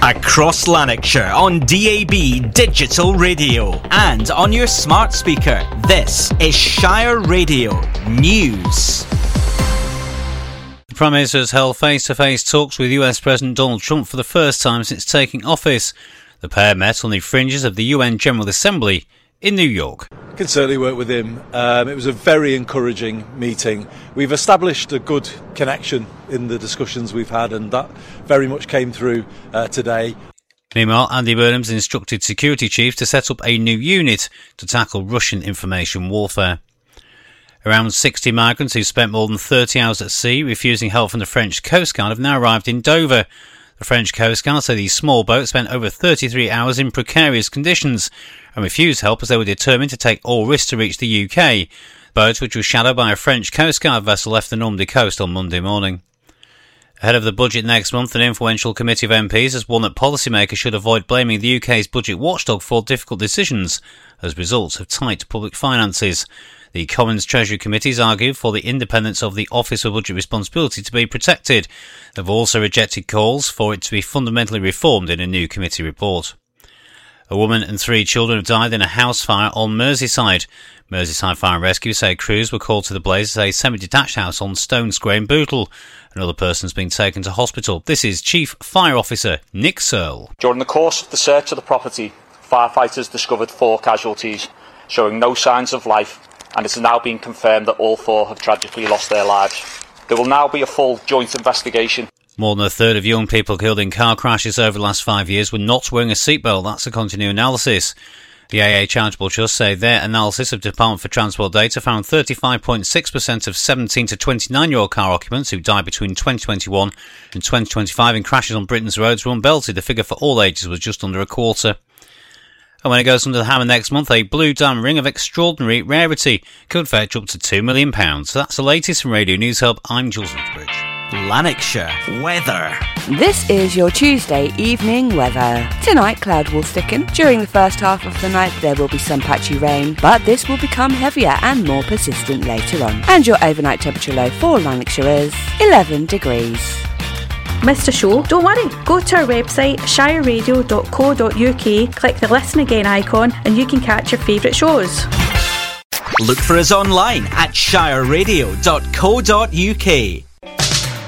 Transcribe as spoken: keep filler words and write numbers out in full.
Across Lanarkshire on D A B Digital Radio and on your smart speaker. This is Shire Radio News. The Prime Minister has held face-to-face talks with U S President Donald Trump for the first time since taking office. The pair met on the fringes of the U N General Assembly in New York. I can certainly work with him. Um, it was a very encouraging meeting. We've established a good connection in the discussions we've had, and that very much came through uh, today. Meanwhile, Andy Burnham's instructed security chiefs to set up a new unit to tackle Russian information warfare. Around sixty migrants who spent more than thirty hours at sea refusing help from the French Coast Guard have now arrived in Dover. The French Coast Guard say these small boats spent over thirty-three hours in precarious conditions and refused help as they were determined to take all risks to reach the U K. The boat, which was shadowed by a French Coast Guard vessel, left the Normandy coast on Monday morning. Ahead of the budget next month, an influential committee of M Ps has warned that policymakers should avoid blaming the U K's budget watchdog for difficult decisions as results of tight public finances. The Commons Treasury Committees argue for the independence of the Office for Budget Responsibility to be protected. They've also rejected calls for it to be fundamentally reformed in a new committee report. A woman and three children have died in a house fire on Merseyside. Merseyside Fire and Rescue say crews were called to the blaze at a semi-detached house on Stone Square in Bootle. Another person has been taken to hospital. This is Chief Fire Officer Nick Searle. During the course of the search of the property, firefighters discovered four casualties, showing no signs of life, and it's now been confirmed that all four have tragically lost their lives. There will now be a full joint investigation. More than a third of young people killed in car crashes over the last five years were not wearing a seatbelt. That's according to new analysis. The A A Charitable Trust say their analysis of Department for Transport data found thirty-five point six percent of seventeen to twenty-nine-year-old car occupants who died between twenty twenty-one and twenty twenty-five in crashes on Britain's roads were unbelted. The figure for all ages was just under a quarter. And when it goes under the hammer next month, a blue diamond ring of extraordinary rarity could fetch up to two million pounds. So that's the latest from Radio News Hub. I'm Jules Lutbridge. Lanarkshire weather. This is your Tuesday evening weather. Tonight, cloud will thicken. During the first half of the night, there will be some patchy rain, but this will become heavier and more persistent later on. And your overnight temperature low for Lanarkshire is eleven degrees. Missed a show? Don't worry. Go to our website shire radio dot co dot uk, click the Listen Again icon, and you can catch your favourite shows. Look for us online at shire radio dot co dot uk.